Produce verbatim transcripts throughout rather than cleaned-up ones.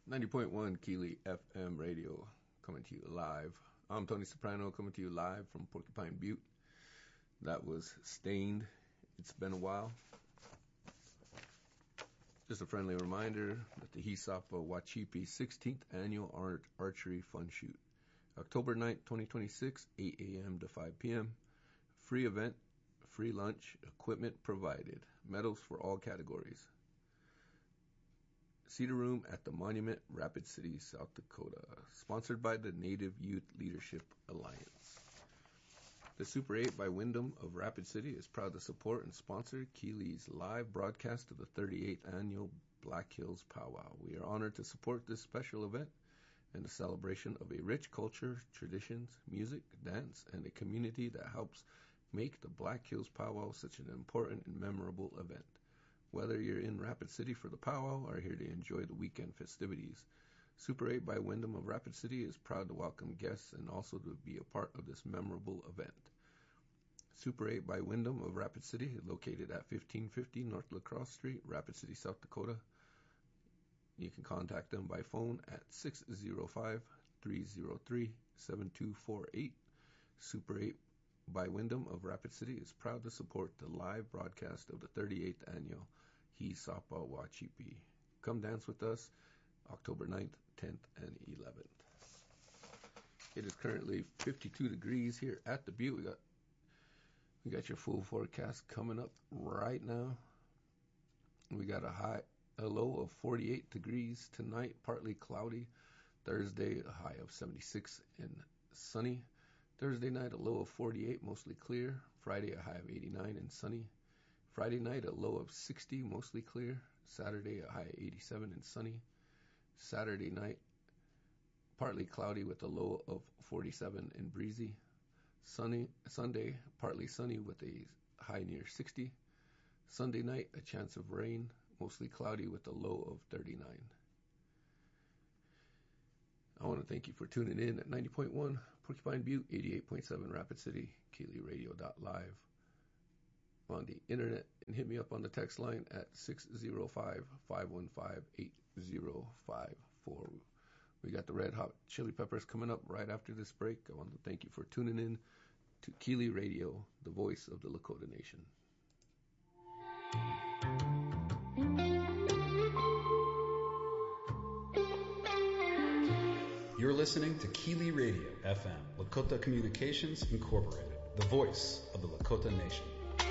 ninety point one Keely F M radio, coming to you live. I'm Tony Soprano, coming to you live from Porcupine Butte. That was Stained. It's been a while. Just a friendly reminder that the Hisapa Wachipi sixteenth Annual Art Archery Fun Shoot, October ninth, twenty twenty-six, eight a.m. to five p.m. Free event, free lunch, equipment provided, medals for all categories. Cedar Room at the Monument, Rapid City, South Dakota. Sponsored by the Native Youth Leadership Alliance. The Super eight by Wyndham of Rapid City is proud to support and sponsor Keely's live broadcast of the thirty-eighth Annual Black Hills Powwow. We are honored to support this special event and the celebration of a rich culture, traditions, music, dance, and a community that helps make the Black Hills Powwow such an important and memorable event. Whether you're in Rapid City for the powwow or here to enjoy the weekend festivities, Super eight by Wyndham of Rapid City is proud to welcome guests and also to be a part of this memorable event. Super eight by Wyndham of Rapid City is located at fifteen fifty North La Crosse Street, Rapid City, South Dakota. You can contact them by phone at six oh five, three oh three, seven two four eight. Super eight by Wyndham of Rapid City is proud to support the live broadcast of the thirty-eighth Annual Hisapa Wachipi. Come dance with us October ninth, tenth, and eleventh. It is currently fifty-two degrees here at the Butte. We got, we got your full forecast coming up right now. We got a high, a low of forty-eight degrees tonight, partly cloudy. Thursday, a high of seventy-six and sunny. Thursday night, a low of forty-eight, mostly clear. Friday, a high of eighty-nine and sunny. Friday night, a low of sixty, mostly clear. Saturday, a high of eighty-seven and sunny. Saturday night, partly cloudy with a low of forty-seven and breezy. Sunny, Sunday, partly sunny with a high near sixty. Sunday night, a chance of rain, mostly cloudy with a low of thirty-nine. I want to thank you for tuning in at ninety point one Porcupine Butte, eighty-eight point seven Rapid City, Keely Radio dot live. On the internet, and hit me up on the text line at six oh five, five one five, eight oh five four. We got the Red Hot Chili Peppers coming up right after this break. I want to thank you for tuning in to Keely Radio, the voice of the Lakota Nation. You're listening to Keely Radio F M, Lakota Communications Incorporated, the voice of the Lakota Nation.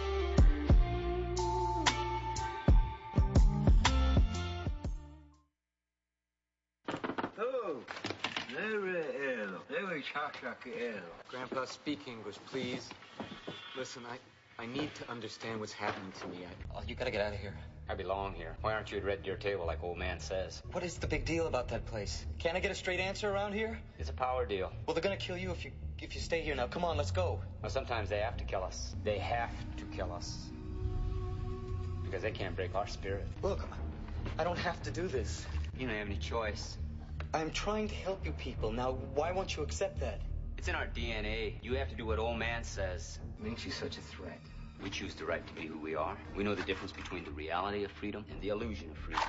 Oh, very ill, very chakshaki ill. Grandpa, speak English, please. Listen, I, I need to understand what's happening to me. I... Oh, you gotta get out of here. I belong here. Why aren't you at Red Deer Table like old man says? What is the big deal about that place? Can't I get a straight answer around here? It's a power deal. Well, they're gonna kill you if you if you stay here now. Come on, let's go. Well, sometimes they have to kill us. They have to kill us. Because they can't break our spirit. Look, I don't have to do this. You don't have any choice. I'm trying to help you people. Now, why won't you accept that? It's in our D N A. You have to do what old man says. What makes you such a threat? We choose the right to be who we are. We know the difference between the reality of freedom and the illusion of freedom.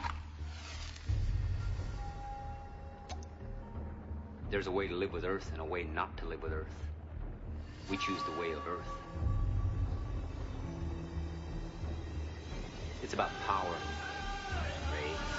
There's a way to live with Earth and a way not to live with Earth. We choose the way of Earth. It's about power, race,